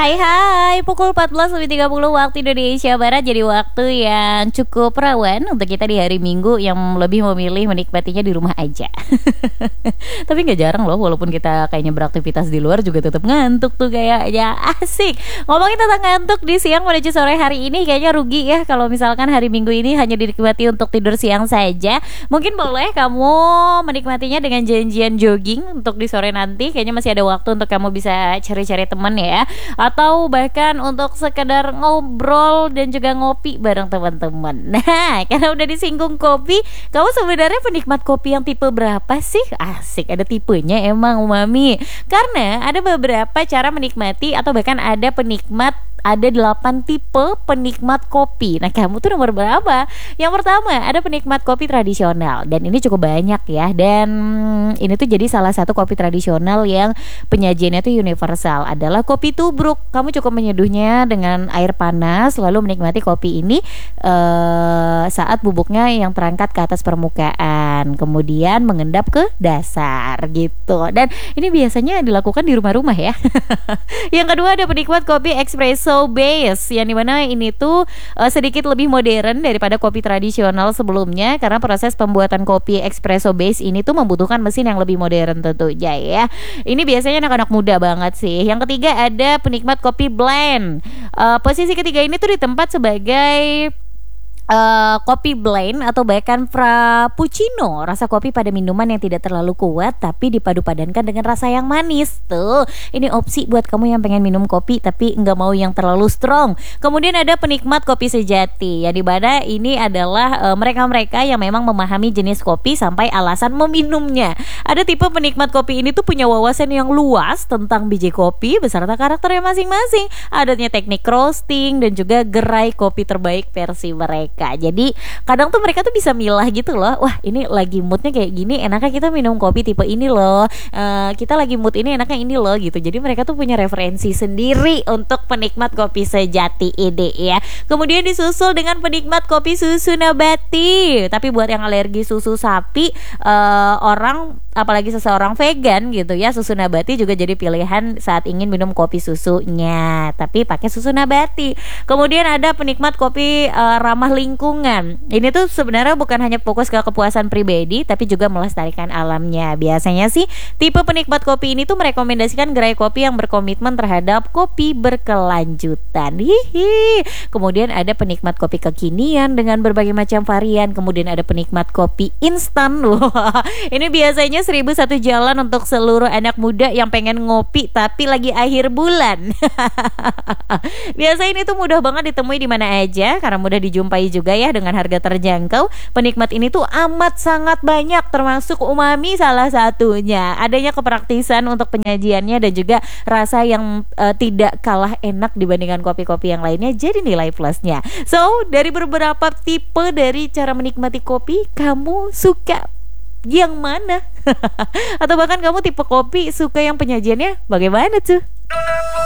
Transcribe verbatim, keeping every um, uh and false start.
Hai hai, pukul empat belas lebih tiga puluh waktu Indonesia Barat. Jadi waktu yang cukup rawan untuk kita di hari Minggu yang lebih memilih menikmatinya di rumah aja. Tapi gak jarang loh, walaupun kita kayaknya beraktivitas di luar juga tetap ngantuk tuh kayaknya. Asik. Ngomongin tentang ngantuk di siang menuju sore hari ini, kayaknya rugi ya kalau misalkan hari Minggu ini hanya dinikmati untuk tidur siang saja. Mungkin boleh kamu menikmatinya dengan janjian jogging untuk di sore nanti. Kayaknya masih ada waktu untuk kamu bisa cari-cari teman ya, atau bahkan untuk sekedar ngobrol dan juga ngopi bareng teman-teman. Nah, karena udah disinggung kopi, kamu sebenarnya penikmat kopi yang tipe berapa sih? Asik, ada tipenya emang Umami. Karena ada beberapa cara menikmati, atau bahkan ada penikmat ada delapan tipe penikmat kopi. Nah, kamu tuh nomor berapa? Yang pertama, ada penikmat kopi tradisional. Dan ini cukup banyak ya. Dan ini tuh jadi salah satu kopi tradisional yang penyajiannya tuh universal. Adalah kopi tubruk. Kamu cukup menyeduhnya dengan air panas, lalu menikmati kopi ini uh, saat bubuknya yang terangkat ke atas permukaan, kemudian mengendap ke dasar gitu. Dan ini biasanya dilakukan di rumah-rumah ya. Yang kedua, ada penikmat kopi espresso base, yang dimana ini tuh uh, sedikit lebih modern daripada kopi tradisional sebelumnya, karena proses pembuatan kopi espresso base ini tuh membutuhkan mesin yang lebih modern tentunya ya. Ini biasanya anak-anak muda banget sih. Yang ketiga, ada penikmat kopi blend. Uh, posisi ketiga ini tuh ditempat sebagai Uh, kopi blend atau bahkan frappuccino, rasa kopi pada minuman yang tidak terlalu kuat tapi dipadu-padankan dengan rasa yang manis. Tuh, ini opsi buat kamu yang pengen minum kopi tapi nggak mau yang terlalu strong. Kemudian ada penikmat kopi sejati, yang dimana ini adalah uh, mereka-mereka yang memang memahami jenis kopi sampai alasan meminumnya. Ada tipe penikmat kopi ini tuh punya wawasan yang luas tentang biji kopi beserta karakternya masing-masing. Adanya teknik roasting dan juga gerai kopi terbaik versi mereka. Jadi kadang tuh mereka tuh bisa milah gitu loh. Wah, ini lagi moodnya kayak gini, enaknya kita minum kopi tipe ini loh. uh, Kita lagi mood ini, enaknya ini loh gitu. Jadi mereka tuh punya referensi sendiri untuk penikmat kopi sejati ini ya. Kemudian disusul dengan penikmat kopi susu nabati. Tapi buat yang alergi susu sapi, uh, orang apalagi seseorang vegan gitu ya, susu nabati juga jadi pilihan saat ingin minum kopi susunya, tapi pakai susu nabati. Kemudian ada penikmat kopi uh, ramah lingkungan. Ini tuh sebenarnya bukan hanya fokus ke kepuasan pribadi, tapi juga melestarikan alamnya. Biasanya sih tipe penikmat kopi ini tuh merekomendasikan gerai kopi yang berkomitmen terhadap kopi berkelanjutan. Hihi. Kemudian ada penikmat kopi kekinian dengan berbagai macam varian. Kemudian ada penikmat kopi instan. Wah, ini biasanya seribu satu jalan untuk seluruh anak muda yang pengen ngopi tapi lagi akhir bulan. Biasa ini tuh mudah banget ditemui di mana aja karena mudah dijumpai juga ya dengan harga terjangkau. Penikmat ini tuh amat sangat banyak, termasuk Umami salah satunya. Adanya kepraktisan untuk penyajiannya dan juga rasa yang uh, tidak kalah enak dibandingkan kopi-kopi yang lainnya, jadi nilai plusnya. So, dari beberapa tipe dari cara menikmati kopi, kamu suka yang mana? Atau bahkan kamu tipe kopi suka yang penyajiannya bagaimana tuh?